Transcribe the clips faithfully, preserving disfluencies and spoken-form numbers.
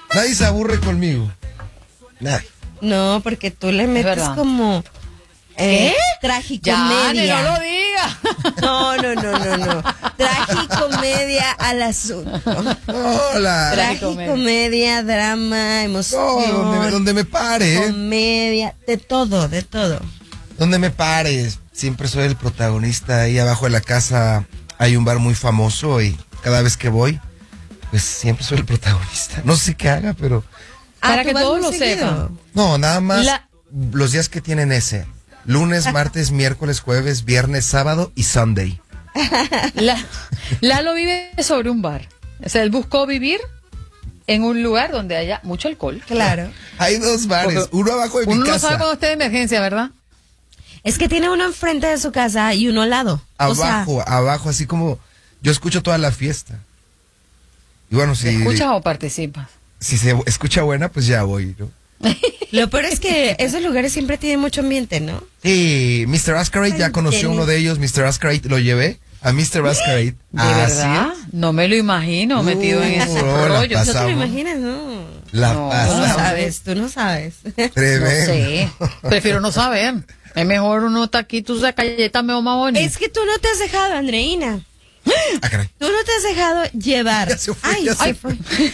Nadie se aburre conmigo. Nadie. No, porque tú le metes como eh, tragicomedia. Ya, no lo diga. No, no, no, no, no. Tragicomedia al asunto. Hola. Tragicomedia, drama, emoción. No, donde, donde me pare. Comedia, de todo, de todo. Donde me pares. Siempre soy el protagonista. Ahí abajo de la casa hay un bar muy famoso y cada vez que voy, pues siempre soy el protagonista. No sé qué haga, pero... Para ah, que todos lo sepan. No, nada más La... los días que tienen ese. Lunes, martes, miércoles, jueves, viernes, sábado y Sunday. La... Lalo vive sobre un bar. O sea, él buscó vivir en un lugar donde haya mucho alcohol. Claro. Hay dos bares, Porque uno abajo de mi uno casa. no sabe cuando esté de emergencia, ¿verdad? Es que tiene uno enfrente de su casa y uno al lado. Abajo, o sea, abajo, así como yo escucho toda la fiesta. Y bueno, si... ¿Escuchas o participas? Si se escucha buena, pues ya voy, ¿no? lo peor es que esos lugares siempre tienen mucho ambiente, ¿no? Sí, mister Ascarate ya conoció uno de ellos. mister Ascarate lo llevé a mister Ascarate. ¿De verdad? No me lo imagino metido uh, en ese rollo. ¿No te lo imaginas? No. La no, pasamos. Tú no sabes, tú no sabes. Tremendo. No sé, prefiero no saber. Es mejor uno está aquí, tú esa galleta me más bonita. Es que tú no te has dejado, Andreina. Ah, caray. Tú no te has dejado llevar. Ya se fue, Ay, ya se ay, fue.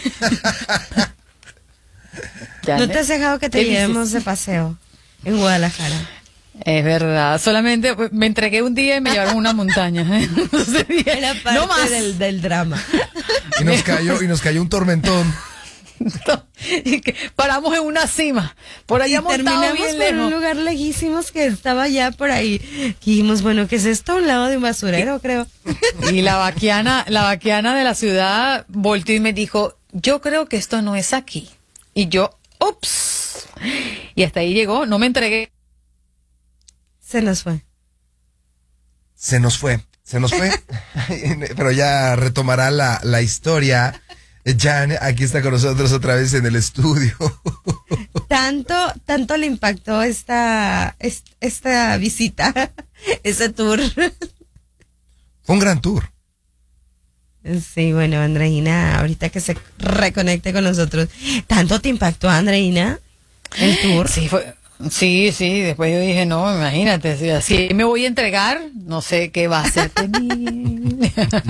No te has dejado que te llevemos de paseo en Guadalajara. Es verdad, solamente me entregué un día y me llevaron a una montaña. Entonces, Era parte no más. Del, del drama. Y nos cayó, y nos cayó un tormentón. No, y que paramos en una cima, por allá montado bien en lejos. un lugar lejísimos que estaba ya por ahí. Y dijimos, bueno, ¿qué es esto? A un lado de un basurero, creo. Y la vaquiana, la vaquiana de la ciudad volteó y me dijo, yo creo que esto no es aquí. Y yo, ups. Y hasta ahí llegó, no me entregué. Se nos fue. Se nos fue, se nos fue. Pero ya retomará la, la historia. Jan, aquí está con nosotros otra vez en el estudio. Tanto, tanto le impactó esta, esta visita, ese tour. Fue un gran tour. Sí, bueno, Andreina, ahorita que se reconecte con nosotros. ¿Tanto te impactó, Andreina, el tour? Sí, fue, sí, sí, después yo dije, no, imagínate, si así me voy a entregar, no sé qué va a hacer de mí.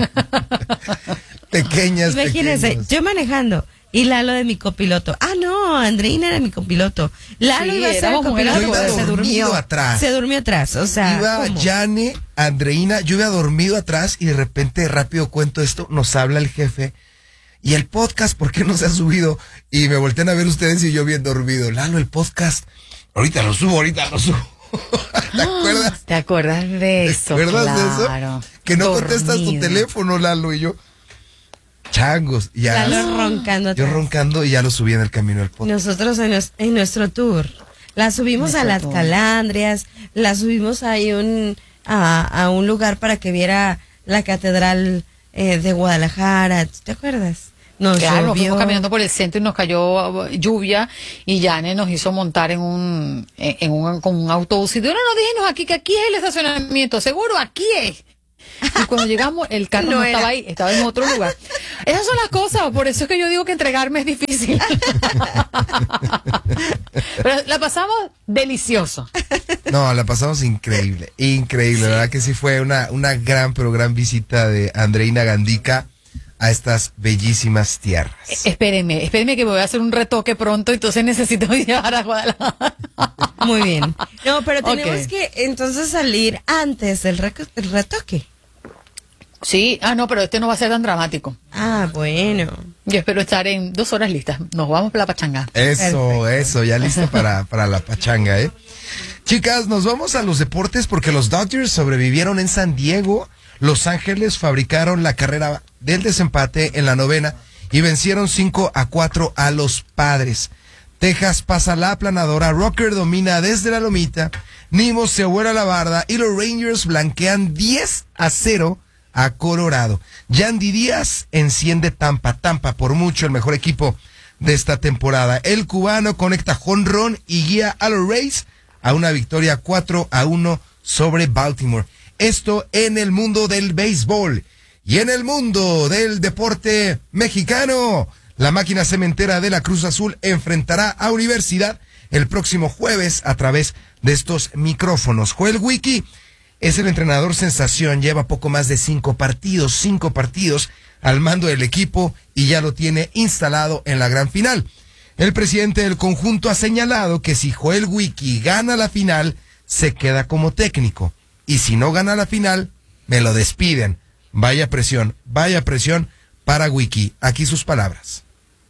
Pequeñas, Imagínense, pequeños. yo manejando y Lalo de mi copiloto. Ah, no, Andreina era mi copiloto. Lalo Sí, iba a ser el copiloto, Yo iba pero se durmió atrás. Se durmió atrás, o sea. Iba ¿cómo? Jane, Andreina, yo iba dormido atrás y de repente, rápido cuento esto, nos habla el jefe. Y el podcast, ¿por qué no se ha subido? Y me voltean a ver ustedes y yo bien dormido. Lalo, el podcast, ahorita lo subo, ahorita lo subo. ¿Te acuerdas? ¿Te acuerdas de eso? ¿Te acuerdas claro. de eso? Que no Dormido. contestas tu teléfono, Lalo, y yo. Changos, ya. Lalo roncando Yo atrás. roncando y ya lo subí en el camino del podcast. Nosotros en, nos- en nuestro tour la subimos Nuestro a las tour. Calandrias, la subimos ahí un, a, a un lugar para que viera la catedral eh, de Guadalajara. ¿Te acuerdas? Nos Claro, llovió. fuimos caminando por el centro y nos cayó uh, lluvia y Yane nos hizo montar en un en, en un con un autobús y dijo, no, no, déjenos aquí, que aquí es el estacionamiento, seguro, aquí es. Y cuando llegamos, el carro no, No estaba era. ahí, estaba en otro lugar. Esas son las cosas, por eso es que yo digo que entregarme es difícil. Pero la pasamos delicioso. No, la pasamos increíble, increíble. La verdad que sí fue una, una gran, pero gran visita de Andreina Gandica a estas bellísimas tierras. Espérenme, espérenme que me voy a hacer un retoque pronto, entonces necesito llevar a Guadalajara. Muy bien. No, pero tenemos Ok. que entonces salir antes del reco- el retoque. Sí, ah, no, pero este no va a ser tan dramático. Ah, bueno. Yo espero estar en dos horas listas. Nos vamos para la pachanga. Eso, Perfecto. eso, ya listo para, para la pachanga, ¿eh? Chicas, nos vamos a los deportes porque los Dodgers sobrevivieron en San Diego. Los Ángeles fabricaron la carrera del desempate en la novena y vencieron cinco a cuatro a los Padres. Texas pasa la aplanadora, Rocker domina desde la lomita, Nimmo se vuela la barda y los Rangers blanquean diez a cero a Colorado. Yandy Díaz enciende Tampa, Tampa por mucho el mejor equipo de esta temporada. El cubano conecta jonrón y guía a los Rays a una victoria cuatro a uno sobre Baltimore. Esto en el mundo del béisbol. Y en el mundo del deporte mexicano, La máquina cementera de la Cruz Azul enfrentará a Universidad el próximo jueves a través de estos micrófonos. Joel Wiki es el entrenador sensación, lleva poco más de cinco partidos, cinco partidos al mando del equipo y ya lo tiene instalado en la gran final. El presidente del conjunto ha señalado que si Joel Wiki gana la final, se queda como técnico. Y si no gana la final, me lo despiden. Vaya presión, vaya presión para Wiki. Aquí sus palabras.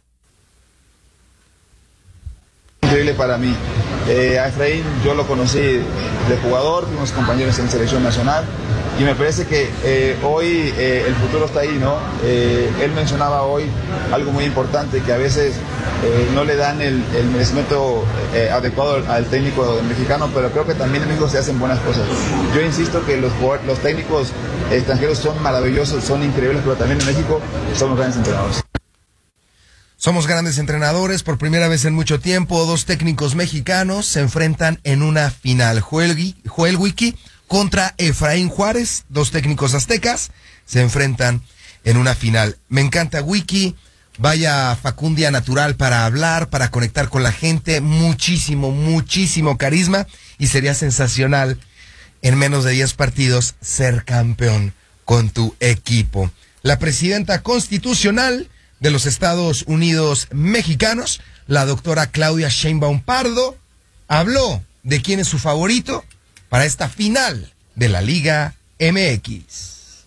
Increíble para mí. Eh, a Efraín yo lo conocí de jugador, fuimos compañeros en selección nacional y me parece que eh, hoy eh, el futuro está ahí, ¿no? Eh, él mencionaba hoy algo muy importante, que a veces eh, no le dan el, el merecimiento eh, adecuado al técnico mexicano, pero creo que también en México se hacen buenas cosas. Yo insisto que los, los técnicos extranjeros son maravillosos, son increíbles, pero también en México somos grandes entrenadores. Somos grandes entrenadores, por primera vez en mucho tiempo, dos técnicos mexicanos se enfrentan en una final. Joel, Joel Wiki contra Efraín Juárez, dos técnicos aztecas, se enfrentan en una final. Me encanta Wiki, vaya facundia natural para hablar, para conectar con la gente, muchísimo, muchísimo carisma y sería sensacional en menos de diez partidos ser campeón con tu equipo. La presidenta constitucional de los Estados Unidos mexicanos, la doctora Claudia Sheinbaum Pardo, habló de quién es su favorito para esta final de la Liga M X.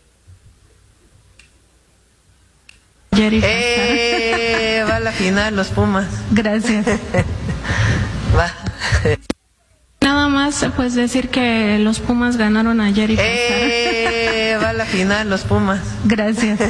Eh, va a la final los Pumas. Gracias. Va. Nada más pues decir que los Pumas ganaron ayer y eh, va a la final los Pumas. Gracias.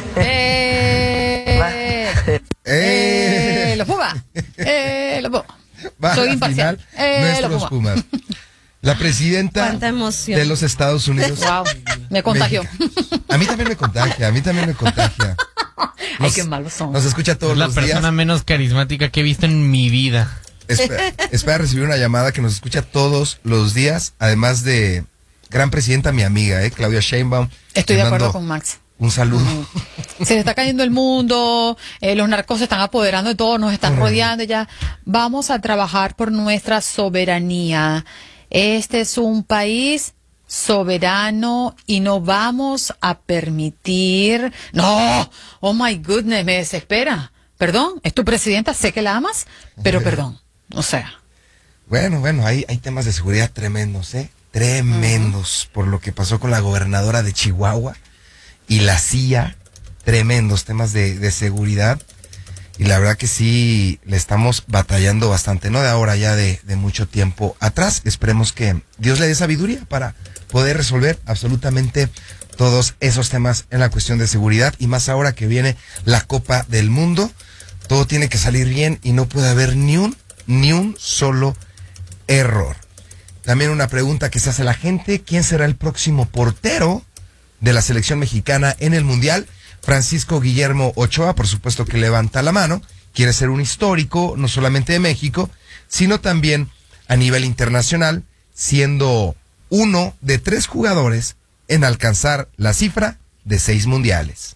Eh, Va. Eh, eh, los Pumas. Eh, los Pumas. Va Soy a la imparcial. final, Eh, nuestros los Pumas. La presidenta Cuánta emoción. de los Estados Unidos. Wow, me contagió. Mexicana. A mí también me contagia, a mí también me contagia. Ay, Nos- qué malos son. Nos escucha todos Es la los persona días. menos carismática que he visto en mi vida. Espera, espera recibir una llamada que nos escucha todos los días, además de gran presidenta, mi amiga, ¿eh? Claudia Sheinbaum. Estoy Le de acuerdo mando con Max. Un saludo. Se le está cayendo el mundo, eh, los narcos se están apoderando de todo, nos están rodeando ya. Vamos a trabajar por nuestra soberanía. Este es un país soberano y no vamos a permitir... No, oh my goodness, me desespera. Perdón, es tu presidenta, sé que la amas, pero perdón, o sea... Bueno, bueno, hay, hay temas de seguridad tremendos, ¿eh? Tremendos, uh-huh. Por lo que pasó con la gobernadora de Chihuahua y la C I A, tremendos temas de, de seguridad. Y la verdad que sí, le estamos batallando bastante, no de ahora, ya de, de mucho tiempo atrás. Esperemos que Dios le dé sabiduría para poder resolver absolutamente todos esos temas en la cuestión de seguridad. Y más ahora que viene la Copa del Mundo, todo tiene que salir bien y no puede haber ni un, ni un solo error. También una pregunta que se hace la gente: ¿quién será el próximo portero de la selección mexicana en el Mundial? Francisco Guillermo Ochoa, por supuesto que levanta la mano, quiere ser un histórico, no solamente de México, sino también a nivel internacional, siendo uno de tres jugadores en alcanzar la cifra de seis mundiales.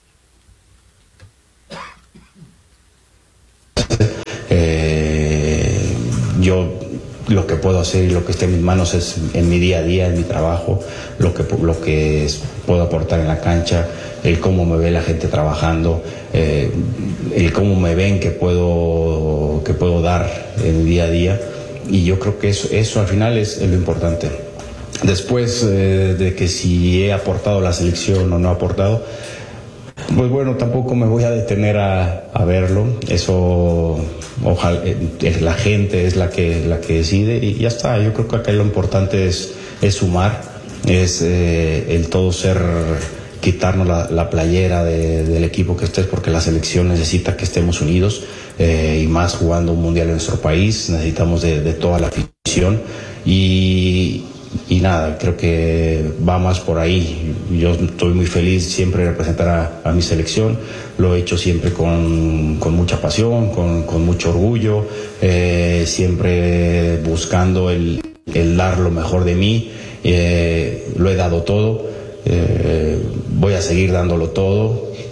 Eh, yo lo que puedo hacer y lo que esté en mis manos es en mi día a día, en mi trabajo, lo que, lo que es, puedo aportar en la cancha, el cómo me ve la gente trabajando, eh, el cómo me ven que puedo, que puedo dar en el día a día, y yo creo que eso, eso al final es, es lo importante. Después eh, de que si he aportado a la selección o no he aportado, pues bueno, tampoco me voy a detener a, a verlo. Eso, ojalá, eh, la gente es la que, la que decide y ya está. Yo creo que acá lo importante es, es sumar, es eh, el todo ser, quitarnos la, la playera de, del equipo que estés, porque la selección necesita que estemos unidos, eh, y más jugando un mundial en nuestro país, necesitamos de, de toda la afición y... Y nada, creo que va más por ahí. Yo estoy muy feliz siempre de representar a, a mi selección. Lo he hecho siempre con, con mucha pasión, con, con mucho orgullo, eh, siempre buscando el, el dar lo mejor de mí. Eh, lo he dado todo, eh, voy a seguir dándolo todo.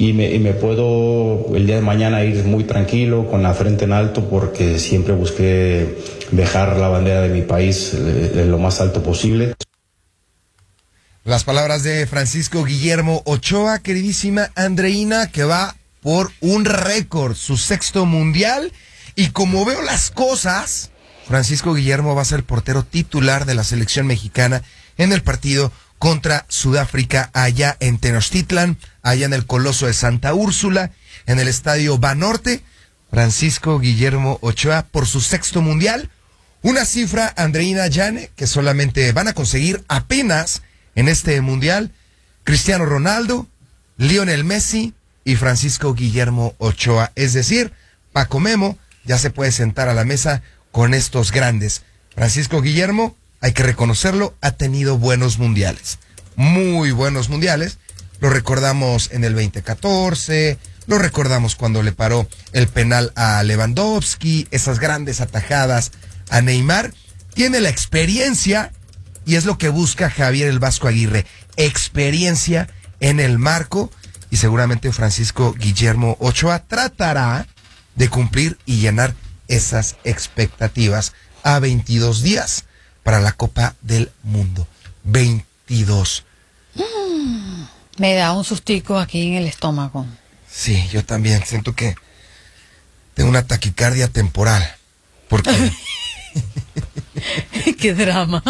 y me, y me puedo el día de mañana ir muy tranquilo, con la frente en alto, porque siempre busqué dejar la bandera de mi país eh, lo más alto posible. Las palabras de Francisco Guillermo Ochoa, queridísima Andreina, que va por un récord, su sexto mundial. Y como veo las cosas, Francisco Guillermo va a ser el portero titular de la selección mexicana en el partido contra Sudáfrica allá en Tenochtitlan, allá en el Coloso de Santa Úrsula, en el Estadio Banorte. Francisco Guillermo Ochoa por su sexto mundial. Una cifra, Andreina Llane, que solamente van a conseguir apenas en este mundial Cristiano Ronaldo, Lionel Messi y Francisco Guillermo Ochoa. Es decir, Paco Memo ya se puede sentar a la mesa con estos grandes. Francisco Guillermo, hay que reconocerlo, ha tenido buenos mundiales. Muy buenos mundiales. Lo recordamos en el veinte catorce, lo recordamos cuando le paró el penal a Lewandowski, esas grandes atajadas a Neymar. Tiene la experiencia, y es lo que busca Javier el Vasco Aguirre, experiencia en el marco, y seguramente Francisco Guillermo Ochoa tratará de cumplir y llenar esas expectativas a veintidós días para la Copa del Mundo. veintidós. Mm, me da un sustico aquí en el estómago. Sí, yo también siento que tengo una taquicardia temporal, porque... ¡Qué drama!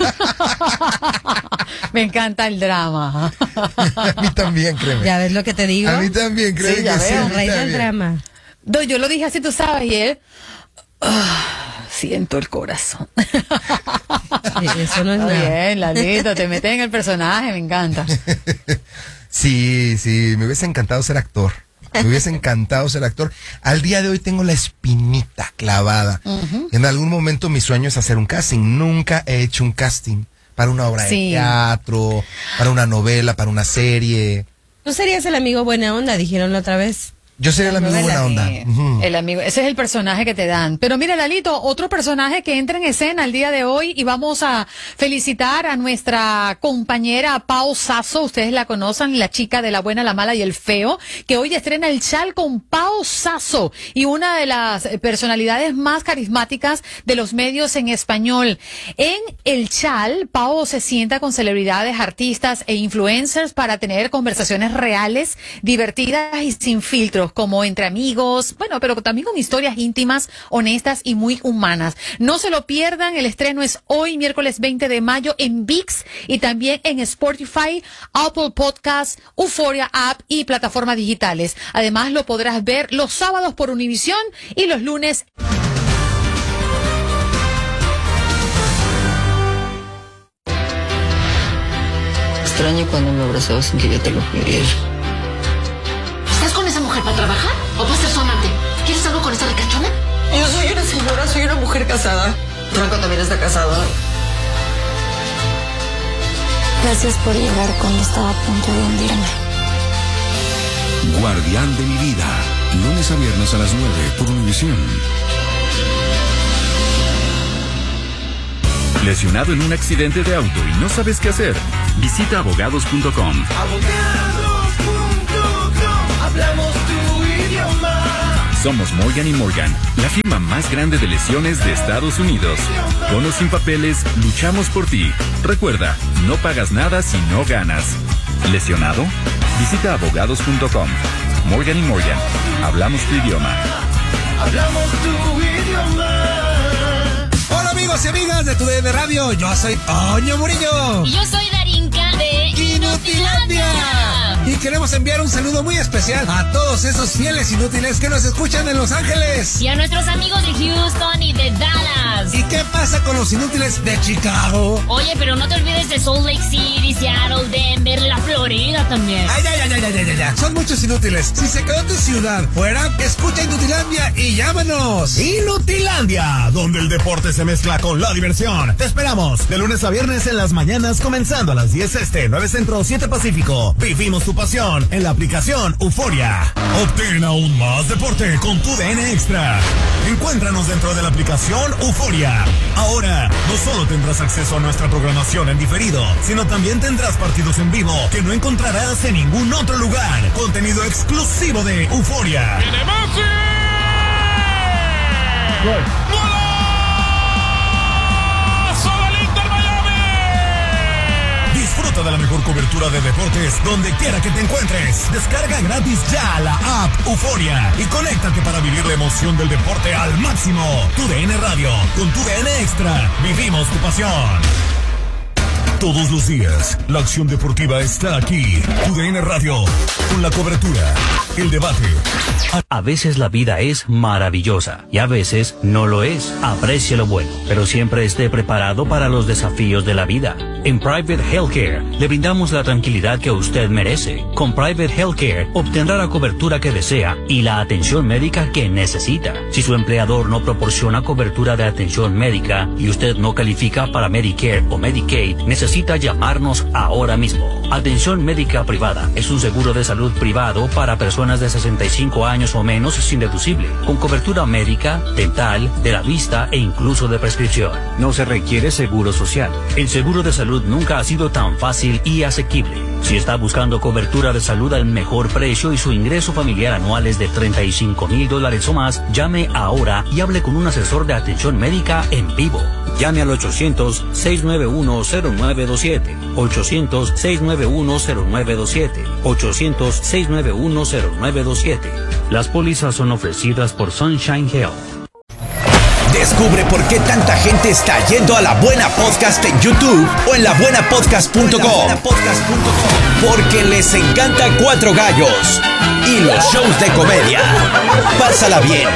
Me encanta el drama. A mí también, créeme. ¿Ya ves lo que te digo? A mí también, créeme. Sí, ya que veo. sí, El rey del también. drama. No, yo lo dije así, tú sabes, y él... ah, siento el corazón. Sí, eso no es Está nada. bien, Lalito, te metes en el personaje, me encanta. Sí, sí, me hubiese encantado ser actor. Me hubiese encantado ser actor. Al día de hoy tengo la espinita clavada. Uh-huh. En algún momento mi sueño es hacer un casting. Nunca he hecho un casting para una obra Sí. de teatro, para una novela, para una serie. Tú serías el amigo buena onda, dijeron la otra vez. Yo sería el amigo buena onda. Eh, Uh-huh. El amigo, ese es el personaje que te dan. Pero mira, Lalito, otro personaje que entra en escena el día de hoy, y vamos a felicitar a nuestra compañera Pao Sasso. Ustedes la conocen, la chica de La Buena, la Mala y el Feo, que hoy estrena El Chal con Pao Sasso, y una de las personalidades más carismáticas de los medios en español. En El Chal, Pao se sienta con celebridades, artistas e influencers para tener conversaciones reales, divertidas y sin filtros, como entre amigos, bueno, pero también con historias íntimas, honestas y muy humanas. No se lo pierdan, el estreno es hoy, miércoles veinte de mayo, en ViX y también en Spotify, Apple Podcasts, Euphoria App y plataformas digitales. Además, lo podrás ver los sábados por Univisión y los lunes. Extraño cuando me abrazabas sin que yo te lo pidiera. ¿Estás con esa mujer para trabajar o para ser su amante? ¿Quieres algo con esa ricachona? Yo soy una señora, soy una mujer casada. Franco también está casado. Gracias por llegar cuando estaba a punto de hundirme. Guardián de mi vida, lunes a viernes a las nueve por Univisión. ¿Lesionado en un accidente de auto y no sabes qué hacer? Visita abogados punto com. abogados punto com, hablamos tu idioma. Somos Morgan y Morgan, la firma más grande de lesiones de Estados Unidos. Con o sin papeles, luchamos por ti. Recuerda, no pagas nada si no ganas. ¿Lesionado? Visita abogados punto com. Morgan y Morgan, hablamos tu idioma. Hablamos tu idioma. Hola amigos y amigas de Tu D N Radio, yo soy Toño Murillo. Y yo soy Darinka de Inutilandia. Y queremos enviar un saludo muy especial a todos esos fieles inútiles que nos escuchan en Los Ángeles. Y a nuestros amigos de Houston y de Dallas. ¿Y qué pasa con los inútiles de Chicago? Oye, pero no te olvides de Salt Lake City, Seattle, Denver, la Florida también. Ay, ay, ay, ay, ay, ay, ay. Son muchos inútiles. Si se quedó tu ciudad fuera, escucha Inutilandia y llámanos. Inutilandia, donde el deporte se mezcla con la diversión. Te esperamos de lunes a viernes en las mañanas, comenzando a las diez este, nueve centro, siete pacífico. Vivimos tu pasión en la aplicación Euphoria. Obtén aún más deporte con tu D N Extra. Encuéntranos dentro de la aplicación Euphoria Ahora, no solo tendrás acceso a nuestra programación en diferido, sino también tendrás partidos en vivo que no encontrarás en ningún otro lugar. Contenido exclusivo de Euforia. ¡Viene Messi! ¡Gol! ¡Golazo del Inter Miami! Disfruta de la mejor cobertura de deportes donde quiera que te encuentres. Descarga gratis ya la app Euforia y conéctate para vivir la emoción del deporte al máximo. Tu D N Radio, con Tu D N Extra, vivimos tu pasión. Todos los días, la acción deportiva está aquí. Tu D N Radio, con la cobertura, el debate. A veces la vida es maravillosa y a veces no lo es. Aprecie lo bueno, pero siempre esté preparado para los desafíos de la vida. En Private Healthcare le brindamos la tranquilidad que usted merece. Con Private Healthcare obtendrá la cobertura que desea y la atención médica que necesita. Si su empleador no proporciona cobertura de atención médica y usted no califica para Medicare o Medicaid, necesita llamarnos ahora mismo. Atención médica privada es un seguro de salud privado para personas de sesenta y cinco años o menos sin deducible, con cobertura médica, dental, de la vista e incluso de prescripción. No se requiere seguro social. El seguro de salud nunca ha sido tan fácil y asequible. Si está buscando cobertura de salud al mejor precio y su ingreso familiar anual es de treinta y cinco mil dólares o más, llame ahora y hable con un asesor de atención médica en vivo. Llame al ochocientos, seiscientos noventa y uno, cero nueve dos siete, ochocientos, seiscientos noventa y uno, cero nueve dos siete, ochocientos, seiscientos noventa y uno, cero nueve dos siete. Las pólizas son ofrecidas por Sunshine Health. Descubre por qué tanta gente está yendo a La Buena Podcast en YouTube o en la buena podcast punto com. Porque les encanta Cuatro Gallos y los shows de comedia. Pásala bien